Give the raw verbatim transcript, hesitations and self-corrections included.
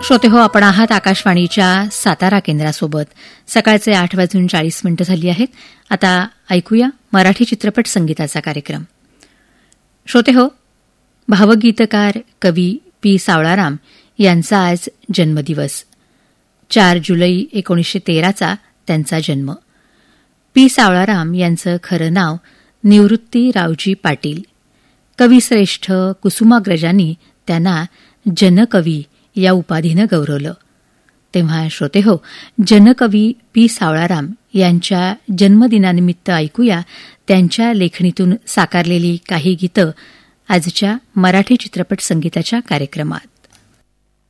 श्रोते हो, आपण आहात आकाशवाणीच्या सातारा केंद्रासोबत. सकाळचे आठ वाजून चाळीस मिनिटं झाली आहेत. आता ऐकूया मराठी चित्रपट संगीताचा कार्यक्रम. श्रोते हो, भावगीतकार कवी पी सावळाराम यांचा आज जन्मदिवस. चार जुलै एकोणीसशे तेराचा त्यांचा जन्म. पी सावळाराम यांचं खरं नाव निवृत्ती रावजी पाटील. कविश्रेष्ठ कुसुमाग्रजांनी त्यांना जनकवी या उपाधीनं गौरवलं. तेव्हा श्रोते हो, जनकवी पी सावळाराम यांच्या जन्मदिनानिमित्त ऐकूया त्यांच्या लेखणीतून साकारलेली काही गीतं आजच्या मराठी चित्रपट संगीताच्या कार्यक्रमात.